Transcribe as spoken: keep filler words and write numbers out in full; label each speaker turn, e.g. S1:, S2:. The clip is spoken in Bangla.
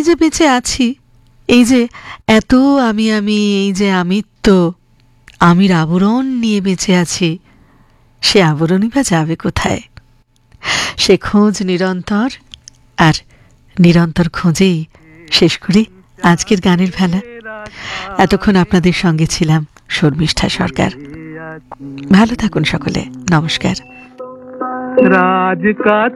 S1: যে বেঁচে আছি, এই যে এত আমি আমি, এই যে আমিত্ব, আমির আবরণ নিয়ে বেঁচে আছি, সে আবরণই বা যাবে কোথায়? সে খোঁজ নিরন্তর, আর নিরন্তর খোঁজেই শেষ করি আজকের গানের ভেলা। এতক্ষণ আপনাদের সঙ্গে ছিলাম শর্মিষ্ঠা সরকার। ভালো থাকুন সকলে, নমস্কার।
S2: রাজ কা